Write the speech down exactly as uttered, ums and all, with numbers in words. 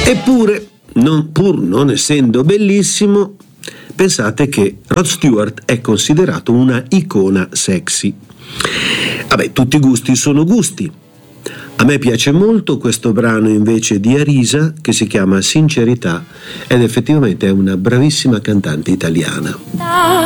Eppure, non, pur non essendo bellissimo, pensate che Rod Stewart è considerato una icona sexy. Vabbè, tutti i gusti sono gusti. A me piace molto questo brano invece di Arisa, che si chiama Sincerità, ed effettivamente è una bravissima cantante italiana.